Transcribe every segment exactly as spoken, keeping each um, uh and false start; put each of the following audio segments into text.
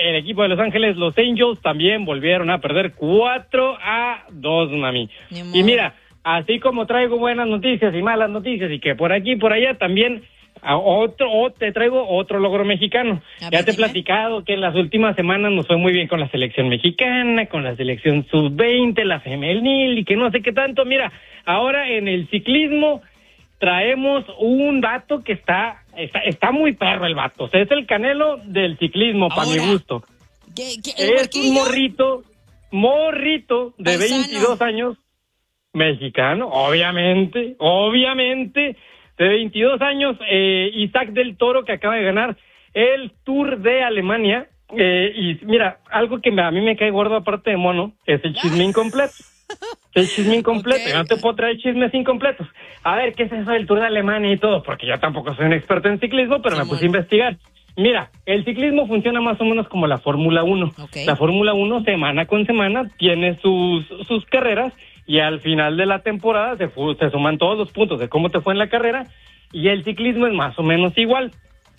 el equipo de Los Ángeles, los Angels, también volvieron a perder cuatro a dos, mami. Y mira, así como traigo buenas noticias y malas noticias, y que por aquí y por allá también a otro, o te traigo otro logro mexicano. A ya ver, te he dime. platicado que en las últimas semanas nos fue muy bien con la selección mexicana, con la selección sub veinte, la femenil, y que no sé qué tanto. Mira, ahora en el ciclismo traemos un vato que está, está, está muy perro el vato. O sea, es el Canelo del ciclismo, para mi gusto. ¿Qué, qué, es un morrito, morrito de Paisano. veintidós años, mexicano, obviamente, obviamente, de veintidós años, eh, Isaac del Toro, que acaba de ganar el Tour de Alemania. Eh, y mira, algo que me, a mí me cae gordo aparte de mono, es el chisme incompleto. El chisme incompleto, okay. Yo no te puedo traer chismes incompletos. A ver, ¿qué es eso del Tour de Alemania y todo? Porque yo tampoco soy un experto en ciclismo, pero sí, me puse a investigar. Mira, el ciclismo funciona más o menos como la Fórmula uno. Okay. La Fórmula uno, semana con semana, tiene sus, sus carreras, y al final de la temporada se, se suman todos los puntos de cómo te fue en la carrera, y el ciclismo es más o menos igual.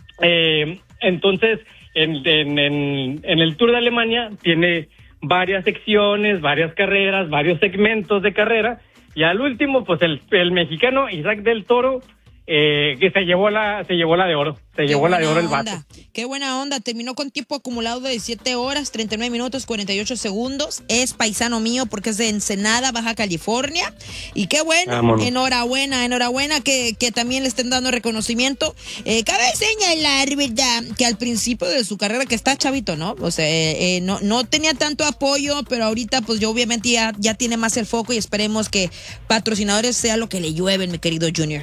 Eh, entonces, en, en, en, en el Tour de Alemania tiene varias secciones, varias carreras, varios segmentos de carrera, y al último, pues el, el mexicano Isaac del Toro, eh, que se llevó la se llevó la de oro, se Qué llevó la de oro onda. el vato. Qué buena onda, terminó con tiempo acumulado de siete horas, treinta y nueve minutos, cuarenta y ocho segundos, es paisano mío porque es de Ensenada, Baja California, y qué bueno, Vámonos. enhorabuena, enhorabuena que, que también le estén dando reconocimiento. Eh, cabe señalar, ¿verdad?, que al principio de su carrera, que está chavito, ¿no? O sea, eh, eh, no, no tenía tanto apoyo, pero ahorita pues yo obviamente ya, ya tiene más el foco, y esperemos que patrocinadores sea lo que le llueven, mi querido Junior.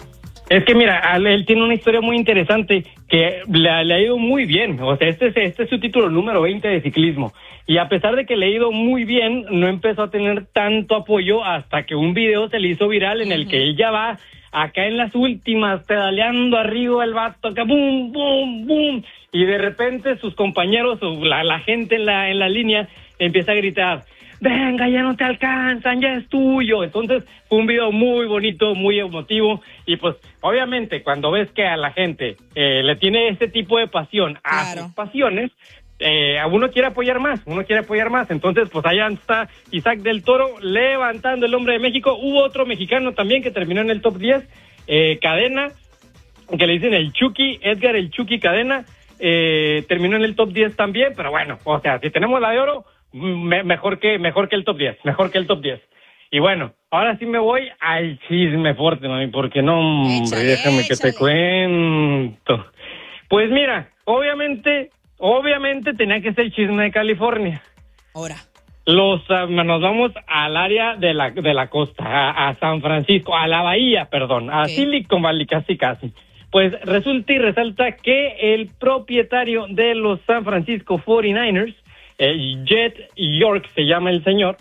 Es que mira, él tiene una historia muy interesante que le, le ha ido muy bien. O sea, este es, este es su título número veinte de ciclismo. Y a pesar de que le ha ido muy bien, no empezó a tener tanto apoyo hasta que un video se le hizo viral en el uh-huh. que él ya va acá en las últimas, pedaleando arriba el vato, acá, boom, boom, boom. Y de repente sus compañeros, o la, la gente en la, en la línea, empieza a gritar: venga, ya no te alcanzan, ya es tuyo. Entonces fue un video muy bonito, muy emotivo, y pues obviamente cuando ves que a la gente eh, le tiene este tipo de pasión a claro. sus pasiones, eh, a uno quiere apoyar más, uno quiere apoyar más. Entonces pues allá está Isaac del Toro levantando el hombre de México. Hubo otro mexicano también que terminó en el top diez, eh, Cadena, que le dicen el Chucky, Edgar el Chucky Cadena, eh, terminó en el top diez también, pero bueno, o sea, si tenemos la de oro, Me, mejor que mejor que el top diez, mejor que el top diez. Y bueno, ahora sí me voy al chisme fuerte, mami, porque no, hombre, échale, déjame échale. que te cuento. Pues mira, obviamente, obviamente tenía que ser el chisme de California. Ahora. Los, uh, nos vamos al área de la de la costa, a, a San Francisco, a la bahía, perdón, a okay. Silicon Valley, casi casi. Pues resulta y resalta que el propietario de los San Francisco cuarenta y nueve ers, Eh, Jet York se llama el señor,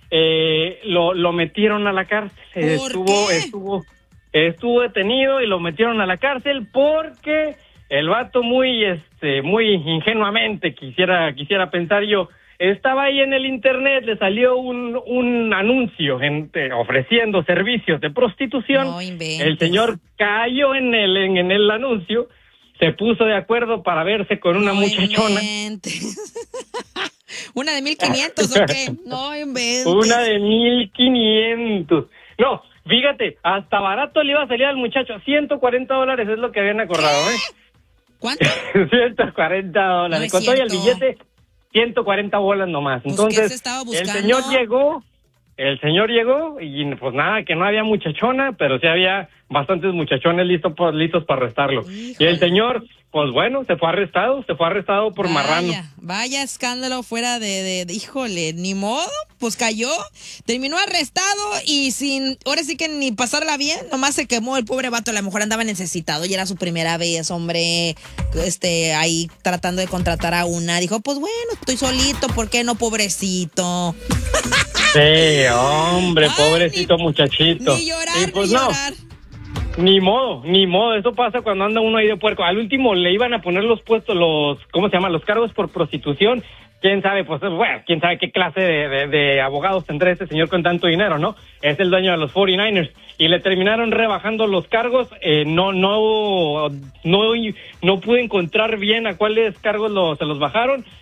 eh, lo, lo metieron a la cárcel. Estuvo, qué? estuvo, estuvo detenido y lo metieron a la cárcel porque el vato muy, este, muy ingenuamente, quisiera, quisiera pensar yo, estaba ahí en el internet, le salió un, un anuncio en, eh, ofreciendo servicios de prostitución. No inventes. El señor cayó en el, en, en el anuncio, se puso de acuerdo para verse con una no muchachona. ¿Una de mil quinientos o qué? No inventes. Una de mil quinientos. No, fíjate, hasta barato le iba a salir al muchacho. ciento cuarenta dólares es lo que habían acordado, ¿Qué? ¿eh? ¿Cuánto? ciento cuarenta dólares. No Con todo y el billete, ciento cuarenta bolas nomás. Pues, entonces, ¿qué se estaba buscando? el señor llegó, el señor llegó y pues nada, que no había muchachona, pero sí había bastantes muchachones listos, por, listos para arrestarlo. Híjole. Y el señor, pues bueno, se fue arrestado, se fue arrestado por vaya, marrano. Vaya escándalo fuera de, de, de, híjole, ni modo, pues cayó, terminó arrestado y sin, ahora sí que ni pasarla bien, nomás se quemó el pobre vato, a lo mejor andaba necesitado y era su primera vez, hombre, este, ahí tratando de contratar a una, dijo, pues bueno, estoy solito, ¿por qué no, pobrecito? Sí, hombre, Ay, pobrecito ni, muchachito. Ni llorar, y pues ni no. llorar. Ni modo, ni modo, eso pasa cuando anda uno ahí de puerco. Al último le iban a poner los puestos, los, ¿cómo se llama? Los cargos por prostitución. Quién sabe, pues, bueno, quién sabe qué clase de, de, de abogados tendrá este señor con tanto dinero, ¿no? Es el dueño de los cuarenta y nueve ers. Y le terminaron rebajando los cargos, eh, no, no, no, no pude encontrar bien a cuáles cargos lo, se los bajaron,